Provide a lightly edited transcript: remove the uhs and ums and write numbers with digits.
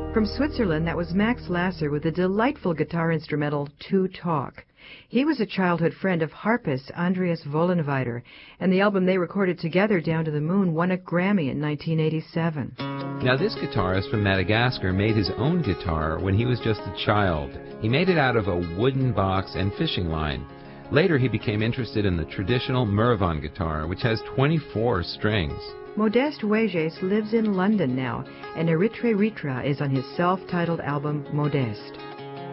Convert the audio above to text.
From Switzerland, that was Max Lasser with the delightful guitar instrumental To Talk. He was a childhood friend of harpist Andreas Vollenweider, and the album they recorded together, Down to the Moon, won a Grammy in 1987. Now, this guitarist from Madagascar made his own guitar when he was just a child. He made it out of a wooden box and fishing line. Later, he became interested in the traditional Mervon guitar, which has 24 strings. Modeste Weges lives in London now, and Eritre Ritra is on his self-titled album, Modeste.